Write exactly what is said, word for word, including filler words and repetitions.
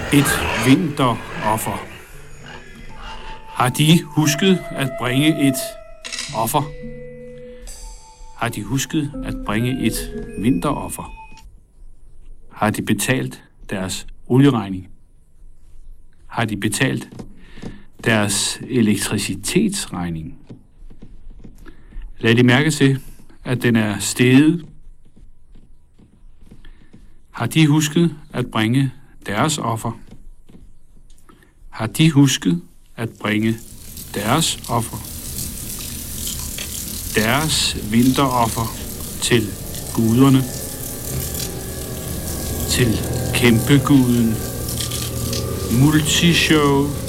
Et vinteroffer. Har de husket at bringe et offer? Har de husket at bringe et vinteroffer? Har de betalt deres olieregning? Har de betalt deres elektricitetsregning? Lad de mærke til, at den er steget. Har de husket at bringe deres offer? Har de husket at bringe deres offer? Deres vinteroffer til guderne, til kæmpeguden Multishow.